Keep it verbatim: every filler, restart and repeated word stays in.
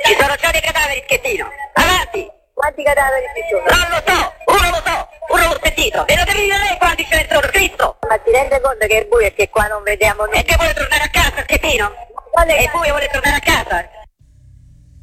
Ci sono già dei cadaveri, Schettino. Avanti. Quanti cadaveri ci sono? Non lo so, uno lo so, uno l'ho sentito. E lo devi dire lei quanti ce ne sono, Cristo. Ma ti rende conto che è buio e che qua non vediamo E niente? che vuole tornare a casa, Schettino? Quale E poi vuole tornare a casa.